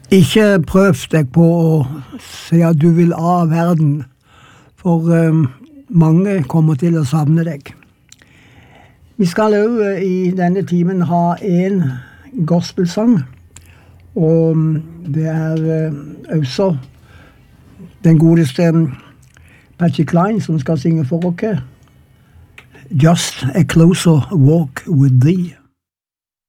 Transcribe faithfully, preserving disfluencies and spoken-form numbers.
Ikke prøv deg på å si at du vil av verden, for um, mange kommer til å savne deg. Vi skal også i denne timen ha en gospelsang, og det er også den godeste Patsy Cline som skal synge for oss. Just a closer walk with thee.